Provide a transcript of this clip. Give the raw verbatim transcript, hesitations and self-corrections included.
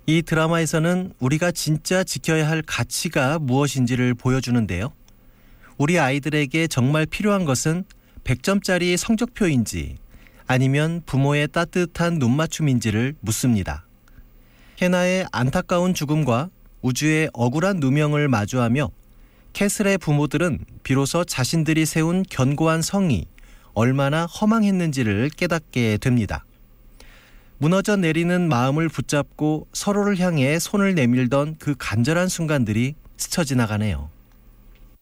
이 드라마에서는 우리가 진짜 지켜야 할 가치가 무엇인지를 보여주는데요. 우리 아이들에게 정말 필요한 것은 백 점짜리 성적표인지 아니면 부모의 따뜻한 눈맞춤인지를 묻습니다. 해나의 안타까운 죽음과 우주의 억울한 누명을 마주하며 캐슬의 부모들은 비로소 자신들이 세운 견고한 성이 얼마나 허망했는지를 깨닫게 됩니다. 무너져 내리는 마음을 붙잡고 서로를 향해 손을 내밀던 그 간절한 순간들이 스쳐 지나가네요.